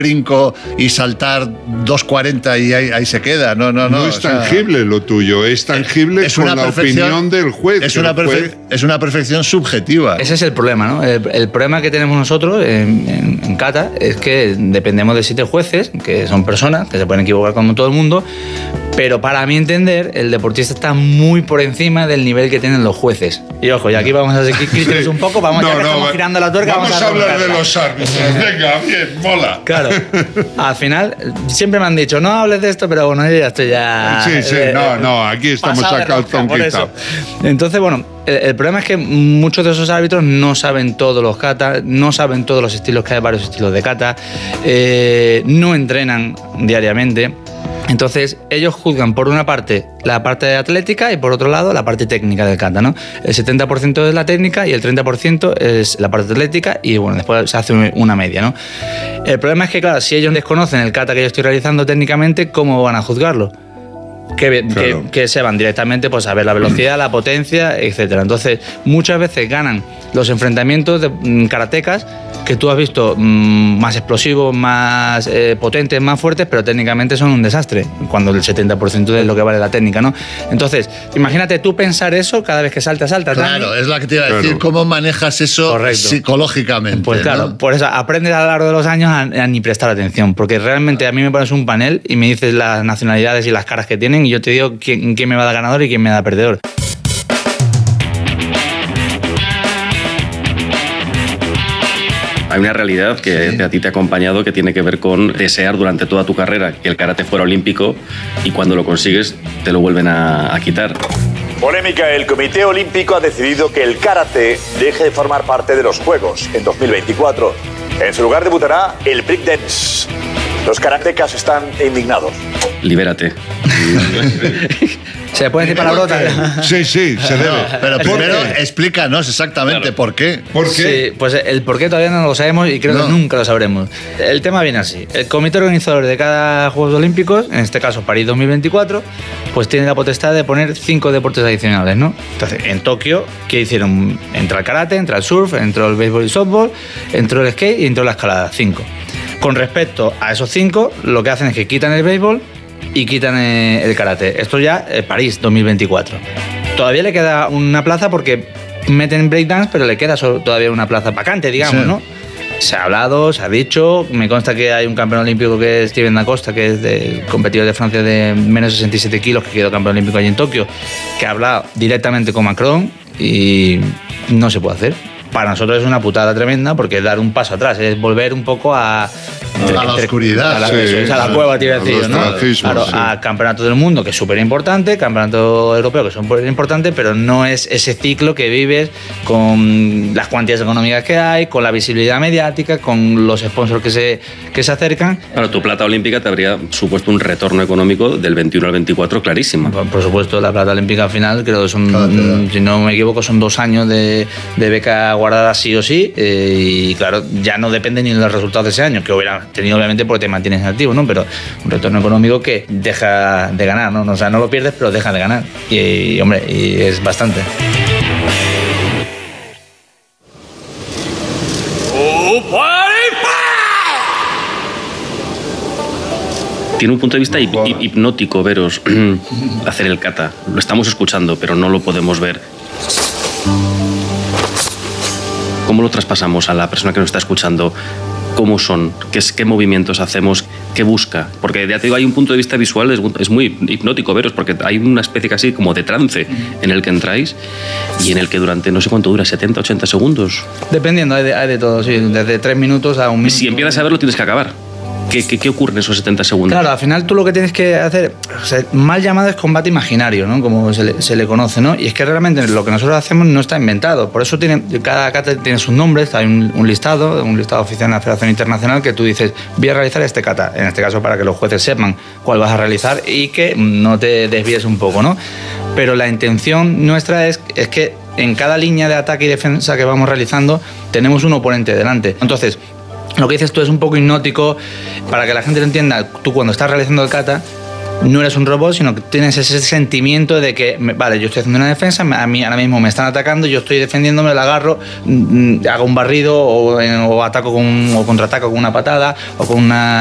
brinco y saltar 2.40 y ahí se queda. No es tangible lo tuyo, es tangible con la opinión del juez. Es una perfección subjetiva. Ese es el problema, ¿no? El problema que tenemos nosotros en Kata es que dependemos de 7 jueces, que son personas que se pueden equivocar como todo el mundo, pero para mi entender, el deportista está muy por encima del nivel que tienen los jueces. Y ojo, y aquí vamos a seguir críticos un poco, estamos girando la tuerca. Vamos a hablar de los árbitros. Venga, bien, mola. Claro, al final siempre me han dicho, no hables de esto, pero bueno, yo ya estoy ya... Sí, no, aquí estamos a calzón quitado. Entonces, bueno, el problema es que muchos de esos árbitros no saben todos los kata, no saben todos los estilos, que hay varios estilos de kata, no entrenan diariamente. Entonces, ellos juzgan por una parte la parte atlética y por otro lado la parte técnica del kata, ¿no? El 70% es la técnica y el 30% es la parte atlética y bueno, después se hace una media, ¿no? El problema es que, claro, si ellos desconocen el kata que yo estoy realizando técnicamente, ¿cómo van a juzgarlo? Que se van directamente pues, a ver la velocidad, la potencia, etcétera. Entonces, muchas veces ganan los enfrentamientos de karatecas que tú has visto más explosivos, más potentes, más fuertes, pero técnicamente son un desastre, cuando el 70% es lo que vale la técnica, ¿no? Entonces, imagínate tú pensar eso cada vez que saltas. Claro, es la que te iba a decir, ¿cómo manejas eso psicológicamente? Pues claro, ¿no? Por eso aprendes a lo largo de los años a ni prestar atención, porque realmente a mí me pones un panel y me dices las nacionalidades y las caras que tienen y yo te digo quién me va a dar ganador y quién me da perdedor. Hay una realidad que a ti te ha acompañado que tiene que ver con desear durante toda tu carrera que el karate fuera olímpico y cuando lo consigues te lo vuelven a quitar. Polémica, el Comité Olímpico ha decidido que el karate deje de formar parte de los Juegos en 2024. En su lugar debutará el breakdance. Los karatecas están indignados. Libérate. ¿Se puede decir palabrotas? Sí, se debe. Pero primero explícanos exactamente por qué. ¿Por qué? Sí, pues el por qué todavía no lo sabemos y creo que nunca lo sabremos. El tema viene así. El comité organizador de cada Juegos Olímpicos, en este caso París 2024, pues tiene la potestad de poner 5 deportes adicionales, ¿no? Entonces, en Tokio, ¿qué hicieron? Entra el karate, entra el surf, entró el béisbol y softball, entró el skate y entró la escalada. 5. Con respecto a esos 5, lo que hacen es que quitan el béisbol y quitan el karate. Esto ya es París 2024. Todavía le queda una plaza porque meten breakdance, pero le queda todavía una plaza vacante, digamos, sí. ¿No? Se ha hablado, se ha dicho, me consta que hay un campeón olímpico que es Steven Da Costa, que es de competidor de Francia de menos de 67 kilos, que quedó campeón olímpico allí en Tokio, que ha hablado directamente con Macron y no se puede hacer. Para nosotros es una putada tremenda porque es dar un paso atrás, es volver un poco a la oscuridad. A la cueva, te iba a decir, ¿no? Claro, sí. A campeonato del mundo, que es súper importante, campeonato europeo, que es súper importante, pero no es ese ciclo que vives con las cuantías económicas que hay, con la visibilidad mediática, con los sponsors que se acercan. Claro, tu plata olímpica te habría supuesto un retorno económico del 21 al 24 clarísimo. Por supuesto, la plata olímpica al final, creo que son, si no me equivoco, son 2 años de beca guardada sí o sí, y claro, ya no depende ni de los resultados de ese año, que hubiera tenido obviamente porque te mantienes activo, ¿no? Pero un retorno económico que deja de ganar, ¿no? O sea, no lo pierdes, pero deja de ganar. Y hombre, y es bastante. Tiene un punto de vista hipnótico veros hacer el kata. Lo estamos escuchando, pero no lo podemos ver. ¿Cómo lo traspasamos a la persona que nos está escuchando? ¿Cómo son? ¿Qué movimientos hacemos? ¿Qué busca? Porque ya te digo, hay un punto de vista visual, es muy hipnótico veros, porque hay una especie casi como de trance en el que entráis y en el que durante, no sé cuánto dura, 70, 80 segundos. Dependiendo, hay de todo, sí, desde 3 minutos a 1 minuto. Si empiezas a verlo, tienes que acabar. ¿Qué ocurre en esos 70 segundos? Claro, al final tú lo que tienes que hacer, o sea, mal llamado es combate imaginario, ¿no? Como se le conoce, ¿no? Y es que realmente lo que nosotros hacemos no está inventado. Por eso cada kata tiene sus nombres, hay un listado oficial de la Federación Internacional que tú dices, voy a realizar este kata, en este caso para que los jueces sepan cuál vas a realizar y que no te desvíes un poco, ¿no? Pero la intención nuestra es que en cada línea de ataque y defensa que vamos realizando tenemos un oponente delante. Entonces, lo que dices tú es un poco hipnótico para que la gente lo entienda. Tú cuando estás realizando el kata, no eres un robot, sino que tienes ese sentimiento de que, vale, yo estoy haciendo una defensa, a mí ahora mismo me están atacando, yo estoy defendiéndome, la agarro, hago un barrido o ataco o contraataco con una patada o con una